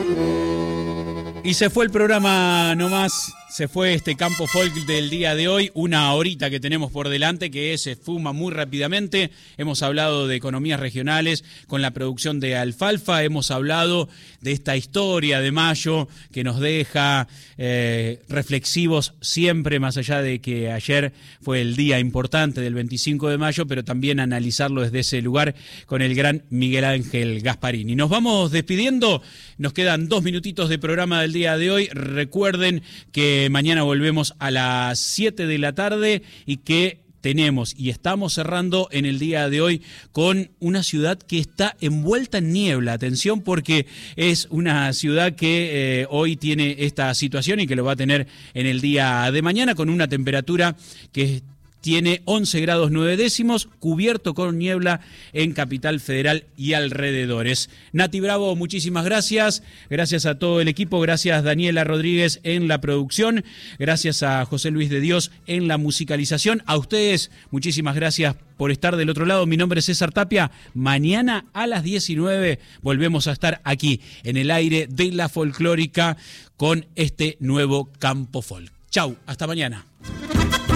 Y se fue el programa nomás, se fue este Campo Folk del día de hoy, una horita que tenemos por delante que se fuma muy rápidamente. Hemos hablado de economías regionales con la producción de alfalfa, hemos hablado de esta historia de mayo que nos deja reflexivos siempre, más allá de que ayer fue el día importante del 25 de mayo, pero también analizarlo desde ese lugar con el gran Miguel Ángel Gasparini. Nos vamos despidiendo, nos quedan 2 minutitos de programa del día de hoy. Recuerden que mañana volvemos a las 7 de la tarde y que tenemos y estamos cerrando en el día de hoy con una ciudad que está envuelta en niebla. Atención, porque es una ciudad que hoy tiene esta situación y que lo va a tener en el día de mañana con una temperatura que tiene 11 grados 9 décimos, cubierto con niebla en Capital Federal y alrededores. Nati Bravo, muchísimas gracias. Gracias a todo el equipo. Gracias Daniela Rodríguez en la producción. Gracias a José Luis de Dios en la musicalización. A ustedes, muchísimas gracias por estar del otro lado. Mi nombre es César Tapia. Mañana a las 19 volvemos a estar aquí en el aire de la folclórica con este nuevo Campo Folk. Chau, hasta mañana.